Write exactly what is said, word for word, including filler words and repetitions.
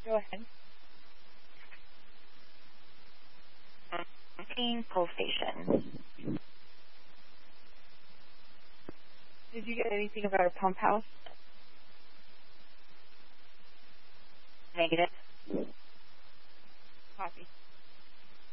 Go ahead. Pumping pull station. Did you get anything about a pump house? Negative. Copy.